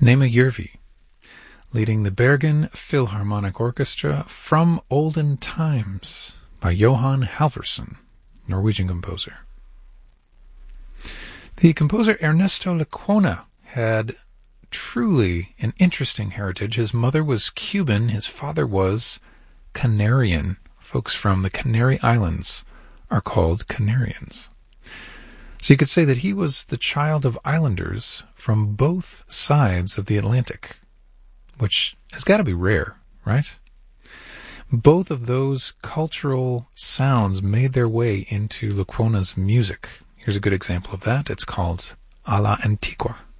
Nema Järvi, leading the Bergen Philharmonic Orchestra from Olden Times by Johan Halvorsen, Norwegian composer. The composer Ernesto Lecuona had truly an interesting heritage. His mother was Cuban, his father was Canarian. Folks from the Canary Islands are called Canarians. So you could say that he was the child of islanders from both sides of the Atlantic, which has got to be rare, right? Both of those cultural sounds made their way into Lecuona's music. Here's a good example of that. It's called A la Antigua.